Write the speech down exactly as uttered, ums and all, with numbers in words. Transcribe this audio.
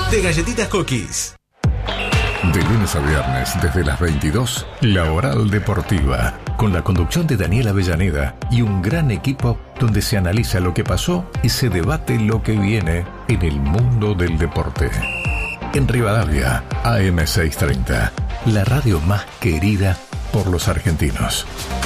de Galletitas Cookies. De lunes a viernes, desde las veintidós, La Oral Deportiva, con la conducción de Daniel Avellaneda y un gran equipo donde se analiza lo que pasó y se debate lo que viene en el mundo del deporte. En Rivadavia, A M seiscientos treinta, la radio más querida por los argentinos.